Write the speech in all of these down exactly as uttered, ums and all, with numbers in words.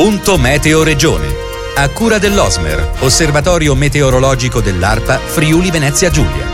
Punto Meteo Regione. A cura dell'Osmer, Osservatorio Meteorologico dell'ARPA Friuli Venezia Giulia.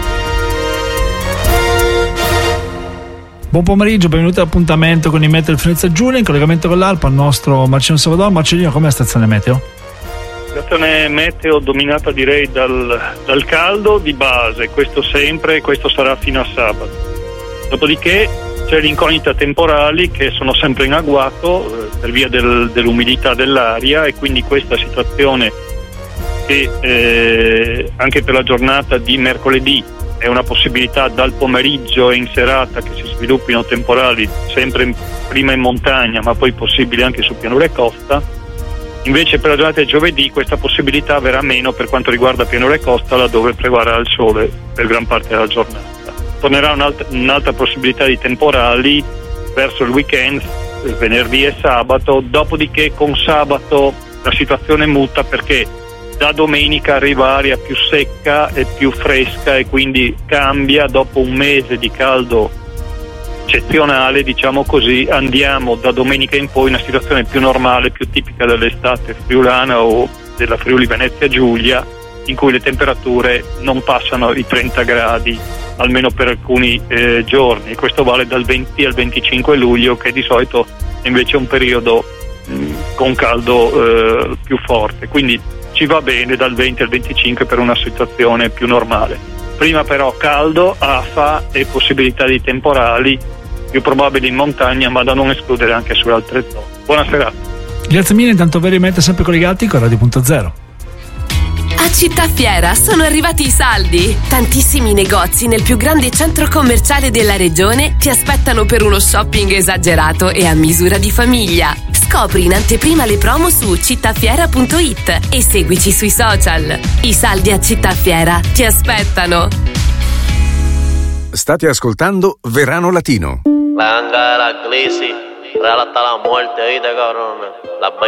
Buon pomeriggio, benvenuti all'appuntamento con il Meteo del Venezia Giulia, in collegamento con l'ARPA, il nostro Marcellino Savador. Marcellino, com'è la stazione meteo? Situazione meteo dominata direi dal, dal caldo di base, questo sempre, e questo sarà fino a sabato. Dopodiché c'è l'incognita temporali che sono sempre in agguato eh, per via del, dell'umidità dell'aria, e quindi questa situazione che eh, anche per la giornata di mercoledì è una possibilità dal pomeriggio e in serata che si sviluppino temporali sempre in, prima in montagna ma poi possibili anche su pianura e costa. Invece per la giornata di giovedì questa possibilità verrà meno per quanto riguarda pianura e costa, laddove prevarrà il sole per gran parte della giornata. Tornerà un'altra, un'altra possibilità di temporali verso il weekend, venerdì e sabato, dopodiché con sabato la situazione muta perché da domenica arriva aria più secca e più fresca e quindi cambia. Dopo un mese di caldo eccezionale, diciamo così, andiamo da domenica in poi in una situazione più normale, più tipica dell'estate friulana o della Friuli Venezia Giulia, in cui le temperature non passano i trenta gradi almeno per alcuni eh, giorni. Questo vale dal venti al venticinque luglio, che di solito invece è un periodo mh, con caldo eh, più forte, quindi ci va bene dal venti al venticinque per una situazione più normale. Prima però caldo, afa e possibilità di temporali più probabili in montagna, ma da non escludere anche su altre zone. Buona serata. Grazie mille, intanto veramente sempre collegati con Radio Punto Zero. A Città Fiera sono arrivati i saldi. Tantissimi negozi nel più grande centro commerciale della regione ti aspettano per uno shopping esagerato e a misura di famiglia. Scopri in anteprima le promo su cittafiera punto it e seguici sui social. I saldi a Città Fiera ti aspettano. State ascoltando Verano Latino. La ganga de la crisis, real hasta la muerte, ¿viste, cabrón? Las